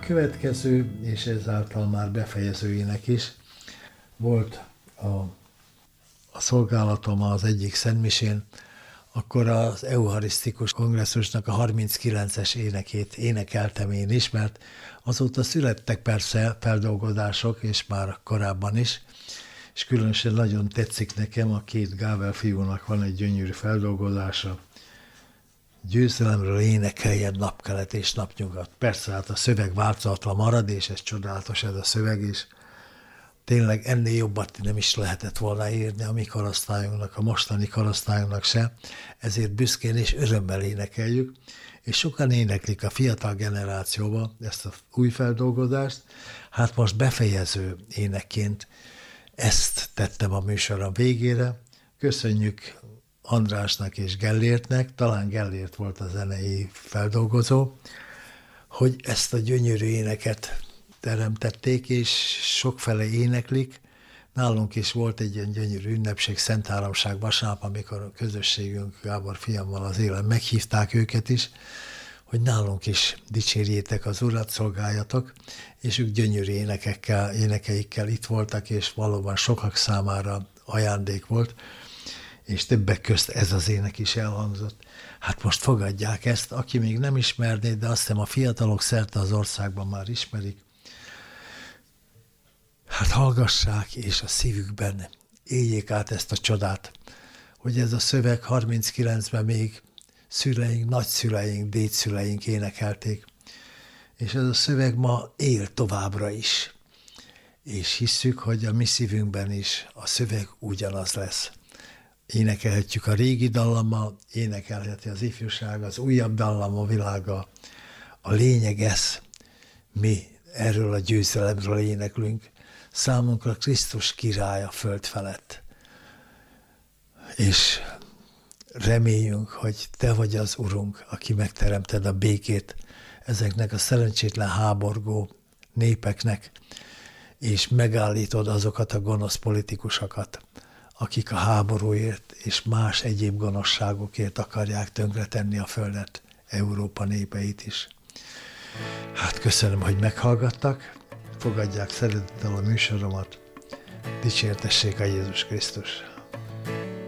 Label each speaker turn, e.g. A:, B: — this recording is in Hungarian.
A: következő, és ezáltal már befejező ének is volt a szolgálatom az egyik szentmisén, akkor az Eucharisztikus Kongresszusnak a 39-es énekét énekeltem én is, mert azóta születtek persze feldolgozások, és már korábban is, és különösen nagyon tetszik nekem, a két Gável fiúnak van egy gyönyörű feldolgozása, győzelemről énekeljen napkelet és napnyugat. Persze, hát a szöveg változatlan marad, és ez csodálatos ez a szöveg is. Tényleg ennél jobbat nem is lehetett volna írni a mi korosztályunknak, a mostani korosztályunknak se, ezért büszkén és örömmel énekeljük, és sokan éneklik a fiatal generációba ezt a új feldolgozást. Hát most befejező énekként ezt tettem a műsorom végére. Köszönjük Andrásnak és Gellértnek, talán Gellért volt a zenei feldolgozó, hogy ezt a gyönyörű éneket teremtették, és sokfele éneklik. Nálunk is volt egy ilyen gyönyörű ünnepség, Szent Háromság vasárnap, amikor a közösségünk Gábor fiammal az élen meghívták őket is, hogy nálunk is dicsérjétek az Urat, szolgáljatok, és ők gyönyörű énekeikkel itt voltak, és valóban sokak számára ajándék volt, és többek közt ez az ének is elhangzott. Hát most fogadják ezt, aki még nem ismerné, de azt hiszem a fiatalok szerte az országban már ismerik. Hát hallgassák, és a szívükben éljék át ezt a csodát, hogy ez a szöveg 39-ben még szüleink, nagyszüleink, dédszüleink énekelték, és ez a szöveg ma él továbbra is, és hisszük, hogy a mi szívünkben is a szöveg ugyanaz lesz. Énekelhetjük a régi dallammal, énekelheti az ifjúság, az újabb dallam a világa. A lényeg ez, mi erről a győzelemről éneklünk, számunkra Krisztus király a föld felett. És reméljünk, hogy te vagy az Urunk, aki megteremted a békét ezeknek a szerencsétlen háborgó népeknek, és megállítod azokat a gonosz politikusokat, akik a háborúért és más egyéb gonoszságokért akarják tönkretenni a földet, Európa népeit is. Hát köszönöm, hogy meghallgattak, fogadják szeretettel a műsoromat, dicsértessék a Jézus Krisztus!